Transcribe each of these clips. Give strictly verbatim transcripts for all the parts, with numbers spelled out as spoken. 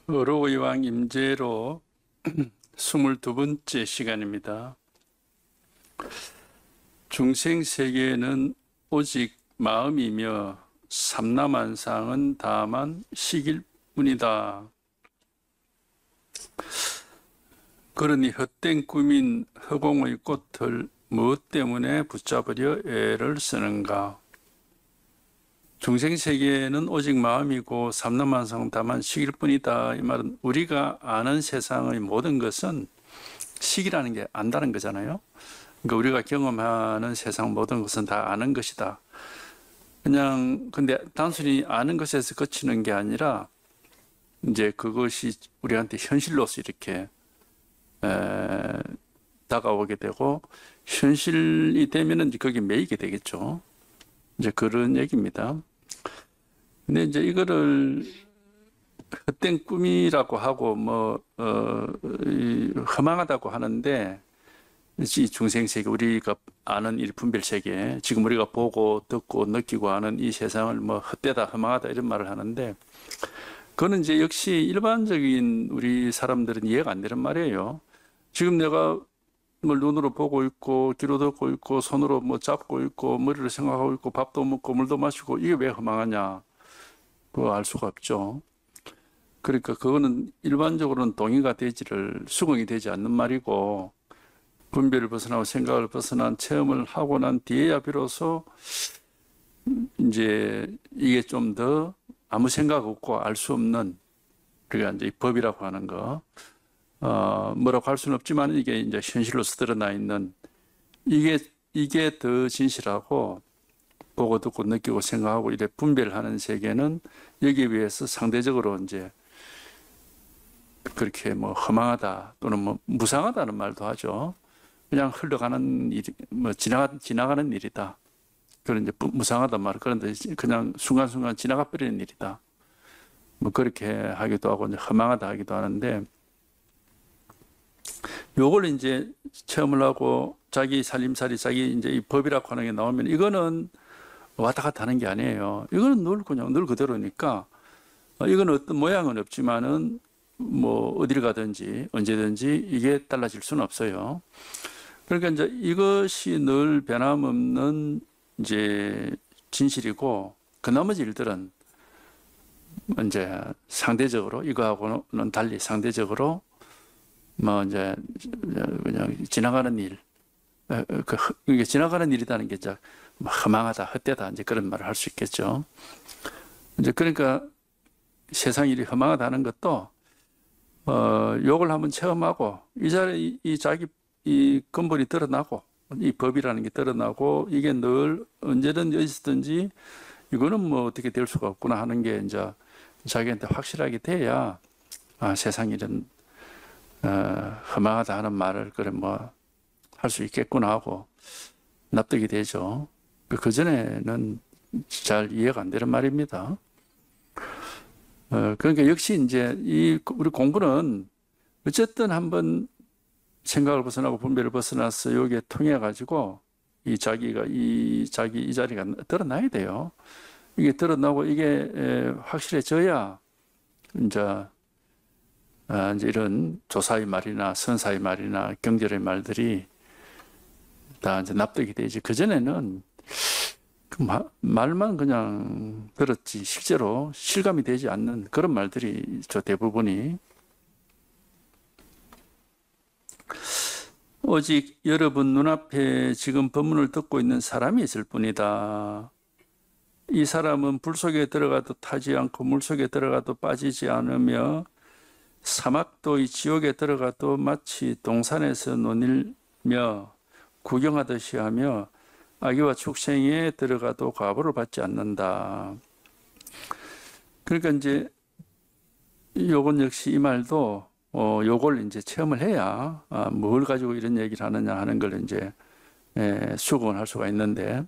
어로의왕 임재로 스물두 번째 시간입니다. 중생세계에는 오직 마음이며 삼라만상은 다만 식일 뿐이다. 그러니 헛된 꿈인 허공의 꽃을 무엇 때문에 붙잡으려 애를 쓰는가? 중생세계는 오직 마음이고 삼라만상은 다만 식일 뿐이다. 이 말은 우리가 아는 세상의 모든 것은 식이라는 게 안다는 거잖아요. 그러니까 우리가 경험하는 세상 모든 것은 다 아는 것이다. 그냥 근데 단순히 아는 것에서 그치는 게 아니라 이제 그것이 우리한테 현실로서 이렇게 에, 다가오게 되고 현실이 되면은 이제 거기에 매이게 되겠죠. 이제 그런 얘기입니다. 근데 이제 이거를 헛된 꿈이라고 하고 뭐 어, 허망하다고 하는데 이 중생세계 우리가 아는 이 분별세계 지금 우리가 보고 듣고 느끼고 하는 이 세상을 뭐 헛되다 허망하다 이런 말을 하는데 그거는 이제 역시 일반적인 우리 사람들은 이해가 안 되는 말이에요. 지금 내가 뭘 눈으로 보고 있고 귀로 듣고 있고 손으로 뭐 잡고 있고 머리로 생각하고 있고 밥도 먹고 물도 마시고 이게 왜 허망하냐? 그거 알 수가 없죠. 그러니까 그거는 일반적으로는 동의가 되지를 수긍이 되지 않는 말이고 분별을 벗어나고 생각을 벗어난 체험을 하고 난 뒤에야 비로소 이제 이게 좀 더 아무 생각 없고 알 수 없는 우리가 이제 이 법이라고 하는 거 어, 뭐라고 할 수는 없지만 이게 이제 현실로서 드러나 있는 이게 이게 더 진실하고 보고 듣고 느끼고 생각하고 이래 분별하는 세계는 여기에 비해서 상대적으로 이제 그렇게 뭐 허망하다 또는 뭐 무상하다는 말도 하죠. 그냥 흘러가는 일, 뭐 지나가 지나가는 일이다. 그런 이제 무상하단 말. 그런데 그냥 순간순간 지나가 버리는 일이다. 뭐 그렇게 하기도 하고 이제 허망하다 하기도 하는데. 요걸 이제 체험을 하고 자기 살림살이 자기 이제 이 법이라고 하는 게 나오면 이거는 왔다 갔다 하는 게 아니에요. 이거는 늘 그냥 늘 그대로니까 이건 어떤 모양은 없지만은 뭐 어디를 가든지 언제든지 이게 달라질 수는 없어요. 그러니까 이제 이것이 늘 변함없는 이제 진실이고 그 나머지 일들은 이제 상대적으로 이거하고는 달리 상대적으로 뭐 이제 그냥 지나가는 일, 그 이게 지나가는 일이라는 게 이제 허망하다, 헛되다 이제 그런 말을 할 수 있겠죠. 이제 그러니까 세상 일이 허망하다는 것도 어 요걸 한번 체험하고 이 자리 이, 이 자기 이 근본이 드러나고 이 법이라는 게 드러나고 이게 늘 언제든지 어디서든지 이거는 뭐 어떻게 될 수가 없구나 하는 게 이제 자기한테 확실하게 돼야 아, 세상 일은 어, 허망하다 하는 말을 그래 뭐 할 수 있겠구나 하고 납득이 되죠. 그 전에는 잘 이해가 안 되는 말입니다. 어, 그러니까 역시 이제 이 우리 공부는 어쨌든 한번 생각을 벗어나고 분별을 벗어나서 여기에 통해 가지고 이 자기가 이 자기 이 자리가 드러나야 돼요. 이게 드러나고 이게 확실해져야 이제 아, 이제 이런 조사의 말이나 선사의 말이나 경절의 말들이 다 이제 납득이 되지. 그전에는 그 마, 말만 그냥 들었지, 실제로 실감이 되지 않는 그런 말들이 저 대부분이. 오직 여러분 눈앞에 지금 법문을 듣고 있는 사람이 있을 뿐이다. 이 사람은 불 속에 들어가도 타지 않고 물 속에 들어가도 빠지지 않으며 사막도의 지옥에 들어가도 마치 동산에서 논일며 구경하듯이 하며 아기와 축생에 들어가도 과보를 받지 않는다. 그러니까 이제 요건 역시 이 말도 어 요걸 이제 체험을 해야 아, 뭘 가지고 이런 얘기를 하느냐 하는 걸 이제 에, 수긍을 할 수가 있는데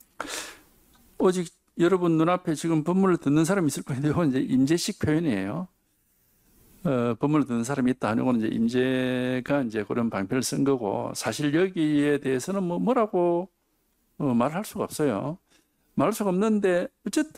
오직 여러분 눈앞에 지금 법문을 듣는 사람이 있을 거예요. 이건 이제 임재식 표현이에요. 어, 법문을 듣는 사람이 있다 하는 건 이제 임재가 이제 그런 방편을 쓴 거고 사실 여기에 대해서는 뭐 뭐라고 어, 말할 수가 없어요. 말할 수가 없는데 어쨌든